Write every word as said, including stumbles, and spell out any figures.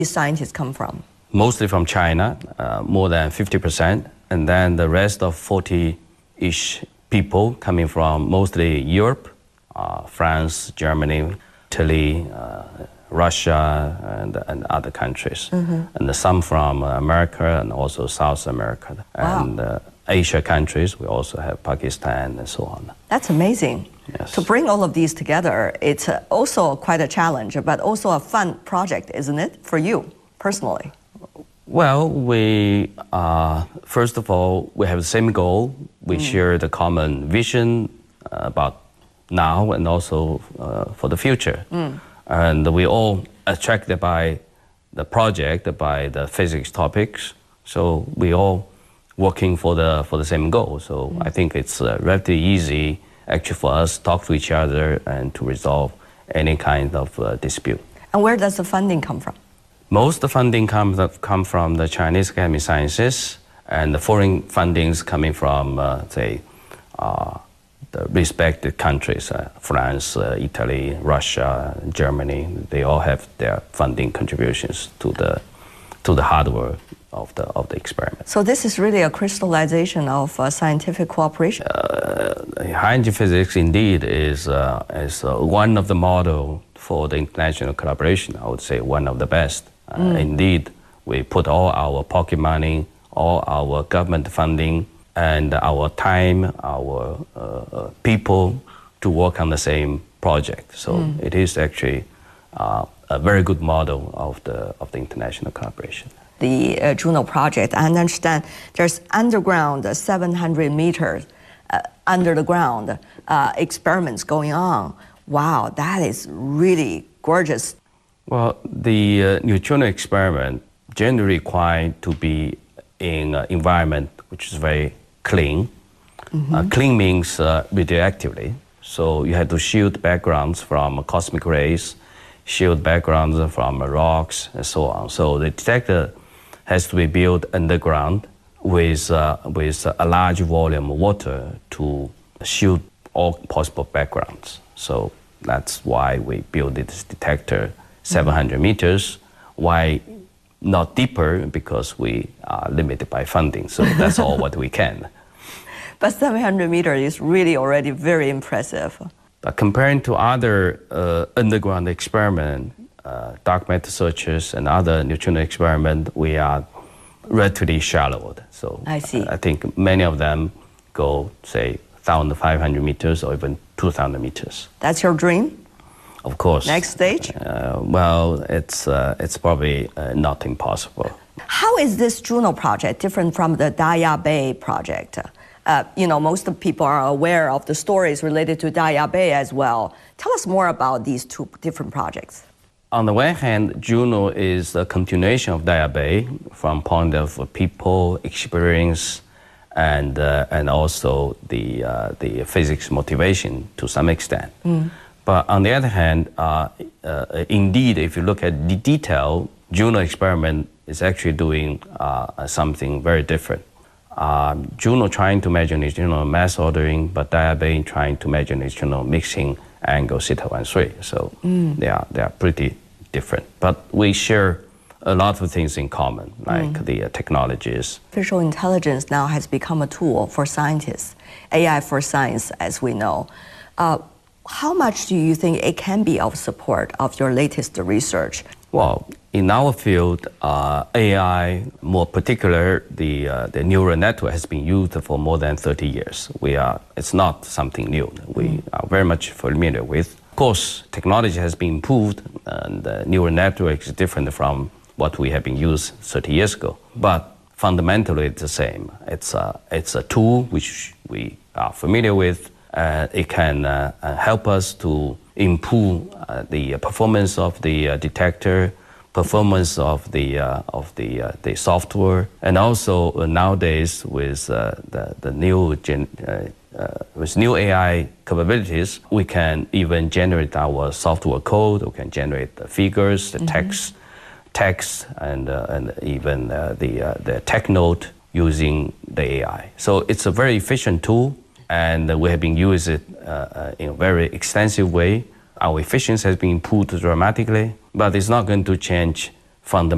scientists come from? Mostly from China, uh, more than fifty percent, and then the rest of forty-ish people coming from mostly Europe, uh, France, Germany, Italy, uh, Russia, and, and other countries. Mm-hmm. And some from America and also South America. Wow. And uh, Asia countries, we also have Pakistan and so on. That's amazing. Yes. To bring all of these together, it's uh, also quite a challenge, but also a fun project, isn't it, for you personally? Well, we, uh, first of all, we have the same goal. We mm. share the common vision uh, about now and also uh, for the future. Mm. And we all attracted by the project, by the physics topics. So we all working for the, for the same goal. So mm. I think it's uh, relatively easy actually for us to talk to each other and to resolve any kind of uh, dispute. And where does the funding come from? Most of the funding comes come from the Chinese Academy of Sciences, and the foreign fundings coming from, uh, say, uh, the respected countries, uh, France, uh, Italy, Russia, Germany. They all have their funding contributions to the to the hardware of the of the experiment. So this is really a crystallization of uh, scientific cooperation. Uh, high energy physics indeed is uh, is uh, one of the model for the international collaboration. I would say one of the best. Uh, mm. Indeed, we put all our pocket money, all our government funding, and our time, our uh, uh, people to work on the same project. So mm. it is actually uh, a very good model of the of the international collaboration. The uh, Juno project, I understand there's underground uh, seven hundred meters uh, under the ground uh, experiments going on. Wow, that is really gorgeous. Well, the uh, neutrino experiment generally required to be in an environment which is very clean. Mm-hmm. Uh, clean means uh, radioactively. So you have to shield backgrounds from cosmic rays, shield backgrounds from rocks, and so on. So the detector has to be built underground with, uh, with a large volume of water to shield all possible backgrounds. So that's why we built this detector seven hundred meters. Why not deeper? Because we are limited by funding. So that's all what we can. But seven hundred meters is really already very impressive. But comparing to other uh, underground experiments, uh, dark matter searches and other neutrino experiments, we are relatively shallow. So I see. I think many of them go, say, one thousand five hundred meters or even two thousand meters. That's your dream? Of course. Next stage? Uh, well, it's, uh, it's probably uh, not impossible. How is this Juno project different from the Daya Bay project? Uh, you know, most of people are aware of the stories related to Daya Bay as well. Tell us more about these two different projects. On the one hand, Juno is a continuation of Daya Bay from point of people, experience, and, uh, and also the, uh, the physics motivation to some extent. Mm. But on the other hand, uh, uh, indeed, if you look at the detail, Juno experiment is actually doing uh, something very different. Um, Juno trying to measure neutrino mass ordering, but Daya Bay trying to measure neutrino mixing angle theta one three. So mm. they are they are pretty different. But we share a lot of things in common, like mm. the uh, technologies. Artificial intelligence now has become a tool for scientists, A I for science, as we know. Uh, How much do you think it can be of support of your latest research? Well, in our field, uh, A I, more particular, the, uh, the neural network has been used for more than thirty years. We are, it's not something new. We mm. are very much familiar with. Of course, technology has been improved, and the neural network is different from what we have been used thirty years ago. But fundamentally, it's the same. It's a, it's a tool which we are familiar with. Uh, it can uh, uh, help us to improve uh, the performance of the uh, detector, performance of the uh, of the uh, the software, and also uh, nowadays with uh, the the new gen, uh, uh, with new A I capabilities, we can even generate our software code. We can generate the figures, the mm-hmm. text, text, and uh, and even uh, the uh, the tech note using the A I. So it's a very efficient tool. And we have been using it uh, uh, in a very extensive way. Our efficiency has been improved dramatically, but it's not going to change fundamentally.